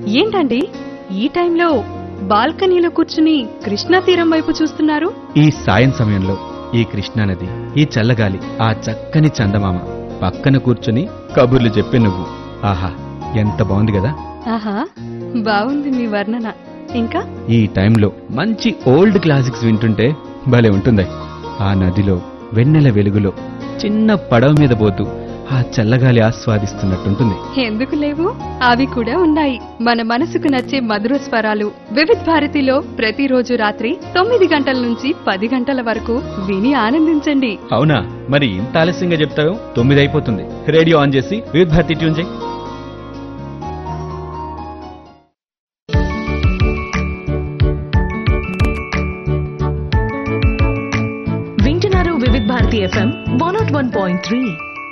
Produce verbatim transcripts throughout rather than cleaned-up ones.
ఏంటండి ఈ టైంలో బాల్కనీలో కూర్చుని కృష్ణా తీరం వైపు చూస్తున్నారు? ఈ సాయం సమయంలో ఈ కృష్ణానది, ఈ చల్లగాలి, ఆ చక్కని చందమామ పక్కన కూర్చుని కబుర్లు చెప్పే నువ్వు, ఆహా ఎంత బాగుంది కదా. ఆహా, బాగుంది మీ వర్ణన. ఇంకా ఈ టైంలో మంచి ఓల్డ్ క్లాసిక్స్ వింటుంటే భలే ఉంటుంది. ఆ నదిలో వెన్నెల వెలుగులో చిన్న పడవ మీద పోతూ ఆ చల్లగాలి ఆస్వాదిస్తున్నట్టుంటుంది. ఎందుకు లేవు, అవి కూడా ఉన్నాయి. మన మనసుకు నచ్చే మధుర స్వరాలు వివిధ్ భారతిలో ప్రతిరోజు రాత్రి తొమ్మిది గంటల నుంచి పది గంటల వరకు విని ఆనందించండి. అవునా, మరి ఇంత ఆలస్యంగా చెప్తావు? తొమ్మిది అయిపోతుంది. రేడియో ఆన్ చేసి వివిధ భారతి ట్యూన్ చేయి. వింటున్నారు వివిధ Bharati FM one not one point three.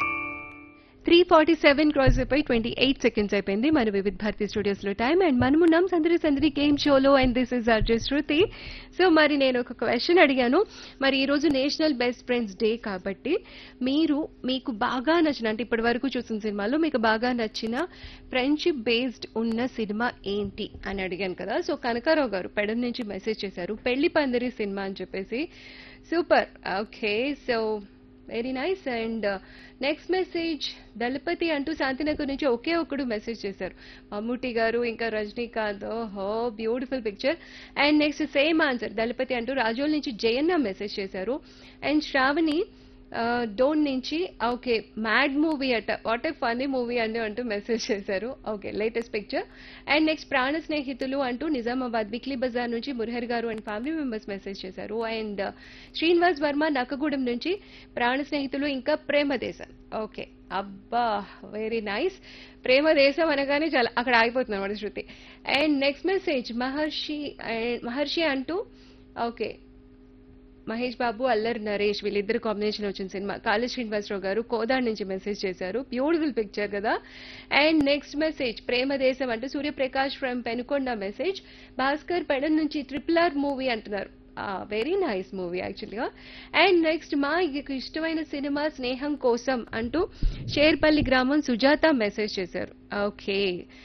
Three forty seven cross అయిపోయి ట్వంటీ ఎయిట్ సెకండ్స్ అయిపోయింది మన వివిధ భారతి స్టూడియోస్ లో టైం. అండ్ మనమున్నాం సందరి సందరి గేమ్ షోలో. And this is RJ Shruti. So మరి నేను ఒక క్వశ్చన్ అడిగాను. మరి ఈ రోజు నేషనల్ బెస్ట్ ఫ్రెండ్స్ డే కాబట్టి మీరు మీకు బాగా నచ్చిన, అంటే ఇప్పటి వరకు చూసిన సినిమాలో మీకు బాగా నచ్చిన ఫ్రెండ్షిప్ బేస్డ్ ఉన్న సినిమా ఏంటి అని అడిగాను కదా. సో కనకారావు గారు పెడన్ నుంచి మెసేజ్ చేశారు, పెళ్లి పందిరి సినిమా అని చెప్పేసి. Super, okay, so very nice. And next message దళపతి అంటూ శాంతినగర్ నుంచి ఒకే ఒక్కడు మెసేజ్ చేశారు, మమ్ముటి గారు ఇంకా రజనీకాంత్. ఓహో, beautiful picture. And next same answer దళపతి అంటూ రాజోల్ నుంచి జయన్న మెసేజ్ చేశారు. అండ్ శ్రావణి డోన్ నుంచి ఓకే మ్యాడ్ మూవీ అట, వాట్ ఏ ఫన్నీ మూవీ అని అంటూ మెసేజ్ చేశారు. Okay, latest picture. And next ప్రాణ స్నేహితులు అంటూ నిజామాబాద్ వీక్లీ బజార్ నుంచి మురహర్ గారు అండ్ ఫ్యామిలీ మెంబర్స్ మెసేజ్ చేశారు. అండ్ శ్రీనివాస్ వర్మ నక్కగూడెం నుంచి ప్రాణ స్నేహితులు ఇంకా ప్రేమ దేశం. ఓకే, అబ్బా వెరీ నైస్. ప్రేమ దేశం అనగానే చాలా అక్కడ ఆగిపోతుంది అన్నమాట శృతి. అండ్ నెక్స్ట్ మెసేజ్ మహర్షి మహర్షి అంటూ ఓకే మహేష్ బాబు అల్లరి నరేష్ వీళ్ళిద్దరు కాంబినేషన్ వచ్చిన సినిమా. కాళీ శ్రీనివాసరావు గారు కోదాడ్ నుంచి మెసేజ్ చేశారు, బ్యూటిఫుల్ పిక్చర్ కదా. అండ్ నెక్స్ట్ మెసేజ్ ప్రేమ దేశం అంటూ సూర్యప్రకాష్ ఫ్రమ్ పెనుకొండ మెసేజ్. భాస్కర్ పెడన్ నుంచి ట్రిపుల్ ఆర్ మూవీ అంటున్నారు, వెరీ నైస్ మూవీ యాక్చువల్గా. అండ్ నెక్స్ట్ మా ఇష్టమైన సినిమా స్నేహం కోసం అంటూ షేర్పల్లి గ్రామం సుజాత మెసేజ్ చేశారు. ఓకే,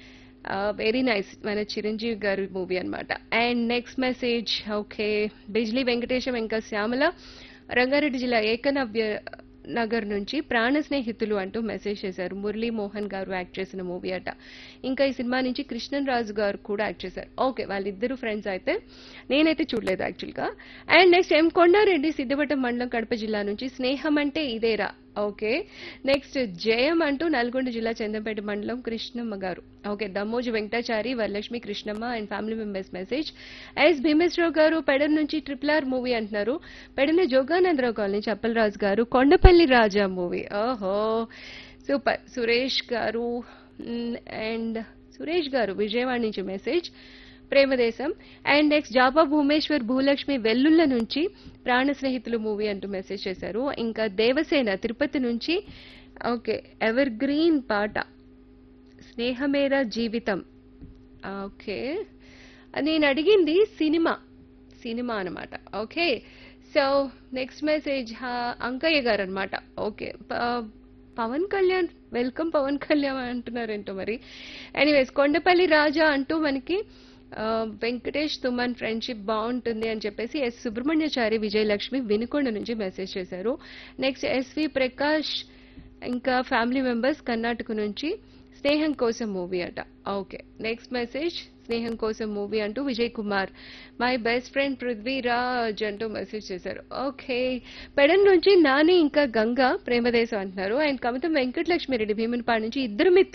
వెరీ నైస్, మన చిరంజీవి గారి మూవీ అనమాట. And next message okay Bijli Venkatesham ఇంకా శ్యామల రంగారెడ్డి జిల్లా ఏకనవ్య నగర్ నుంచి ప్రాణ స్నేహితులు అంటూ మెసేజ్ చేశారు. మురళీ మోహన్ గారు యాక్ట్ చేసిన మూవీ అట. ఇంకా ఈ సినిమా నుంచి కృష్ణన్ రాజు గారు కూడా యాక్ట్ చేశారు. ఓకే, వాళ్ళిద్దరు ఫ్రెండ్స్ అయితే, నేనైతే చూడలేదు యాక్చువల్గా. అండ్ నెక్స్ట్ ఎం కొండారెడ్డి సిద్ధవటం మండలం కడప జిల్లా నుంచి స్నేహం అంటే ఇదేరా. ఓకే, నెక్స్ట్ జయం అంటూ నల్గొండ జిల్లా చందంపేట మండలం కృష్ణమ్మ గారు. Okay, Dammoju Venkatachari Varalakshmi Krishnamma and family members message. Yes Bhimeswara Rao గారు పెడన్ నుంచి ట్రిపుల్ ఆర్ మూవీ అంటున్నారు. పెడన జోగానందరావు కాలనీ చప్పలరాజు గారు కొండపల్లి రాజా మూవీ. ఓహో సూపర్. సురేష్ గారు అండ్ సురేష్ గారు విజయవాడ నుంచి మెసేజ్ ప్రేమదేశం. అండ్ నెక్స్ట్ జాబా భూమేశ్వర్ భూలక్ష్మి వెల్లుల్ల నుంచి ప్రాణ స్నేహితులు మూవీ అంటూ మెసేజ్ చేశారు. ఇంకా దేవసేన తిరుపతి నుంచి ఓకే ఎవర్ గ్రీన్ పాట స్నేహమేరా జీవితం. ఓకే, నేను అడిగింది సినిమా సినిమా అనమాట. Okay, so next message Ankaiah గారు అనమాట. ఓకే, పవన్ కళ్యాణ్ వెల్కమ్ పవన్ కళ్యాణ్ అంటున్నారేంటో మరి. ఎనీవేస్ కొండపల్లి రాజా అంటూ మనకి వెంకటేష్ తుమన్ ఫ్రెండ్షిప్ బాగుంటుంది అని చెప్పేసి ఎస్ సుబ్రహ్మణ్యచారి విజయలక్ష్మి వినుకొండ నుంచి మెసేజ్ చేశారు. నెక్స్ట్ ఎస్వి ప్రకాష్ ఇంకా ఫ్యామిలీ మెంబర్స్ కర్ణాటక నుంచి స్నేహం కోసం మూవీ అట. ఓకే, నెక్స్ట్ మెసేజ్ స్నేహం కోసం మూవీ అంటూ Vijay Kumar my best friend Prithviraj అంటూ మెసేజ్ చేశారు. ఓకే, పెడన్ నుంచి నాని ఇంకా గంగా ప్రేమదేశం అంటున్నారు. అండ్ కమితం వెంకటలక్ష్మి రెడ్డి భీమునిపాడు నుంచి ఇద్దరు మిత్రులు